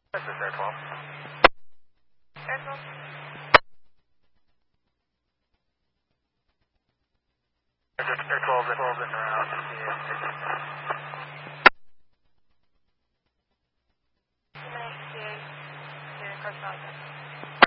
This is Air 12. Air 12. Air 12 in around. Nice to hear. Cross